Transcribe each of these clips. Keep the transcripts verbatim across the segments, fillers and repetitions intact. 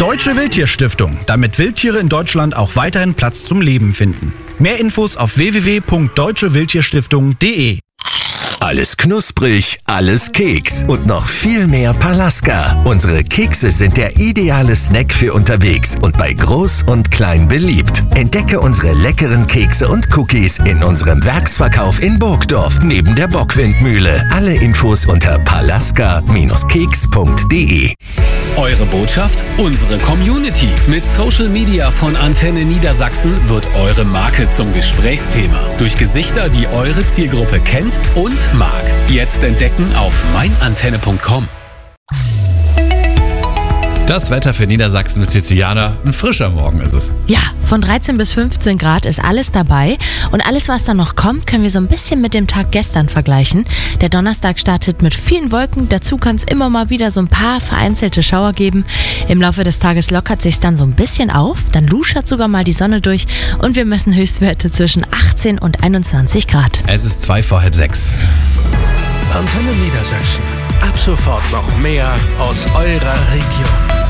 Deutsche Wildtierstiftung, damit Wildtiere in Deutschland auch weiterhin Platz zum Leben finden. Mehr Infos auf w w w punkt deutsche wildtierstiftung punkt de. Alles knusprig, alles Keks und noch viel mehr Palaska. Unsere Kekse sind der ideale Snack für unterwegs und bei Groß und Klein beliebt. Entdecke unsere leckeren Kekse und Cookies in unserem Werksverkauf in Burgdorf neben der Bockwindmühle. Alle Infos unter palaska Bindestrich keks punkt de. Eure Botschaft, unsere Community. Mit Social Media von Antenne Niedersachsen wird eure Marke zum Gesprächsthema. Durch Gesichter, die eure Zielgruppe kennt und mag. Jetzt entdecken auf mein antenne punkt com. Das Wetter für Niedersachsen mit Tiziana. Ein frischer Morgen ist es. Ja, von dreizehn bis fünfzehn Grad ist alles dabei. Und alles, was da noch kommt, können wir so ein bisschen mit dem Tag gestern vergleichen. Der Donnerstag startet mit vielen Wolken. Dazu kann es immer mal wieder so ein paar vereinzelte Schauer geben. Im Laufe des Tages lockert sich dann so ein bisschen auf. Dann luschert sogar mal die Sonne durch. Und wir messen Höchstwerte zwischen achtzehn und einundzwanzig Grad. Es ist zwei vor halb sechs. Antenne Niedersachsen. Ab sofort noch mehr aus eurer Region.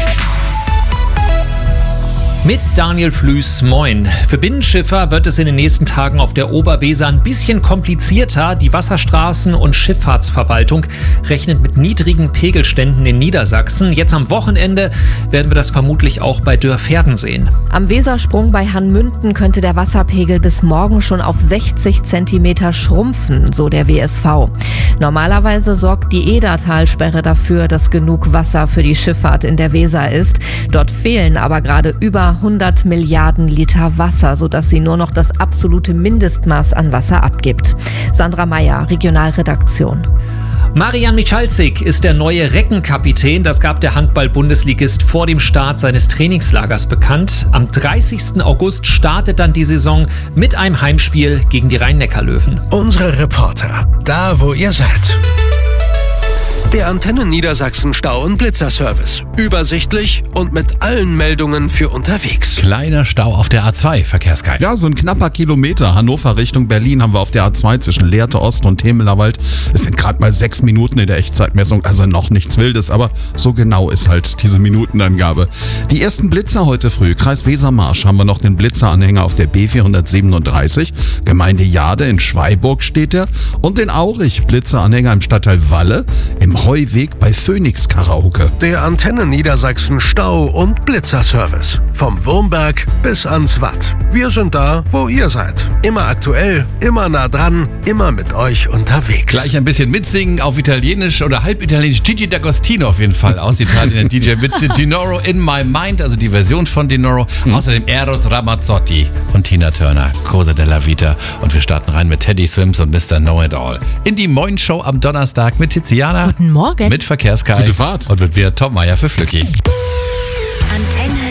Mit Daniel Flüß, moin. Für Binnenschiffer wird es in den nächsten Tagen auf der Oberweser ein bisschen komplizierter. Die Wasserstraßen- und Schifffahrtsverwaltung rechnet mit niedrigen Pegelständen in Niedersachsen. Jetzt am Wochenende werden wir das vermutlich auch bei Dörferden sehen. Am Wesersprung bei Hannmünden könnte der Wasserpegel bis morgen schon auf sechzig Zentimeter schrumpfen, so der W S V. Normalerweise sorgt die Edertalsperre dafür, dass genug Wasser für die Schifffahrt in der Weser ist. Dort fehlen aber gerade über hundert Milliarden Liter Wasser, sodass sie nur noch das absolute Mindestmaß an Wasser abgibt. Sandra Meyer, Regionalredaktion. Marian Michalzik ist der neue Reckenkapitän. Das gab der Handball-Bundesligist vor dem Start seines Trainingslagers bekannt. Am dreißigsten August startet dann die Saison mit einem Heimspiel gegen die Rhein-Neckar-Löwen. Unsere Reporter, da wo ihr seid. Der Antenne Niedersachsen Stau- und Blitzerservice. Übersichtlich und mit allen Meldungen für unterwegs. Kleiner Stau auf der A zwei, Verkehrsguide. Ja, so ein knapper Kilometer. Hannover Richtung Berlin haben wir auf der A zwei zwischen Lehrte Ost und Temelerwald. Es sind gerade mal sechs Minuten in der Echtzeitmessung, also noch nichts Wildes, aber so genau ist halt diese Minutenangabe. Die ersten Blitzer heute früh. Kreis Wesermarsch haben wir noch den Blitzeranhänger auf der B vierhundertsiebenunddreißig. Gemeinde Jade in Schweiburg steht er. Und den Aurich Blitzeranhänger im Stadtteil Walle im Heuweg bei Phoenix Karaoke. Der Antenne Niedersachsen Stau- und Blitzerservice. Vom Wurmberg bis ans Watt. Wir sind da, wo ihr seid. Immer aktuell, immer nah dran, immer mit euch unterwegs. Gleich ein bisschen mitsingen auf Italienisch oder halbitalienisch. Gigi D'Agostino auf jeden Fall aus Italien. Der D J mit Dinoro in My Mind, also die Version von Dinoro. Mhm. Außerdem Eros Ramazzotti und Tina Turner, Cosa della Vita. Und wir starten rein mit Teddy Swims und Mister Know It All. In die Moin Show am Donnerstag mit Tiziana. Guten Morgen. Mit Verkehrsguide. Gute Fahrt. Und mit mir Tom Meyer für Flücki. Antenne